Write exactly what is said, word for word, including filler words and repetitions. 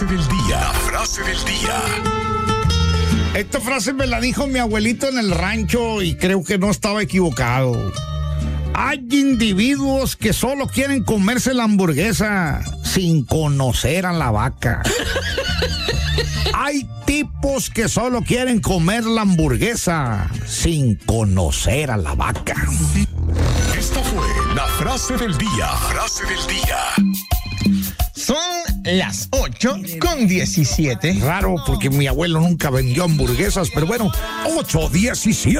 frase del día. La frase del día. Esta frase me la dijo mi abuelito en el rancho y creo que no estaba equivocado. Hay individuos que solo quieren comerse la hamburguesa sin conocer a la vaca. Hay tipos que solo quieren comer la hamburguesa sin conocer a la vaca. Esta fue la frase del día. Frase del día. Son las ocho con diecisiete. Raro porque mi abuelo nunca vendió hamburguesas, pero bueno, ocho diecisiete.